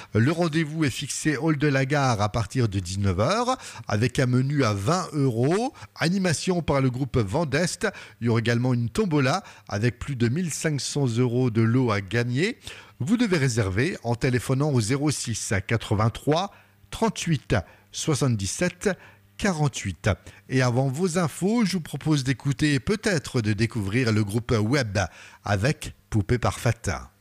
Le rendez-vous est fixé hall de la gare à partir de 19h avec un menu à 20 €. Animation par le groupe Vend'Est. Il y aura également une tombola avec plus de 1500 € de lot à gagner. Vous devez réserver en téléphonant au 06 83 38 77 48. Et avant vos infos, je vous propose d'écouter et peut-être de découvrir le groupe Web avec Poupée Parfaite.